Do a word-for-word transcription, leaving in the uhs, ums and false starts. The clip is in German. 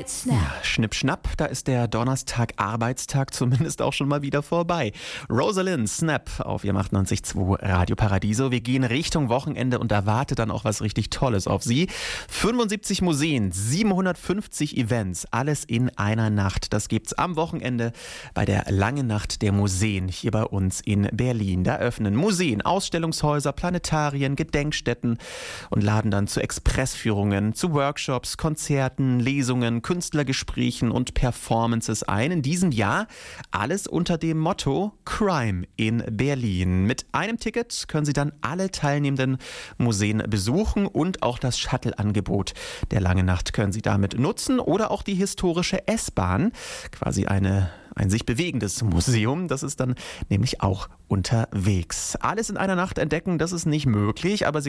Snap. Ja, schnipp, schnapp, da ist der Donnerstag-Arbeitstag zumindest auch schon mal wieder vorbei. Rosalind, Snap auf ihrem achtundneunzig Komma zwei Radio Paradiso. Wir gehen Richtung Wochenende und da wartet dann auch was richtig Tolles auf Sie. fünfundsiebzig Museen, siebenhundertfünfzig Events, alles in einer Nacht. Das gibt's am Wochenende bei der Langen Nacht der Museen hier bei uns in Berlin. Da öffnen Museen, Ausstellungshäuser, Planetarien, Gedenkstätten und laden dann zu Expressführungen, zu Workshops, Konzerten, Lesungen, Künstlergesprächen und Performances ein. In diesem Jahr alles unter dem Motto Crime in Berlin. Mit einem Ticket können Sie dann alle teilnehmenden Museen besuchen und auch das Shuttle-Angebot der Langen Nacht können Sie damit nutzen oder auch die historische S-Bahn, quasi eine ein sich bewegendes Museum, das ist dann nämlich auch unterwegs. Alles in einer Nacht entdecken, das ist nicht möglich, aber Sie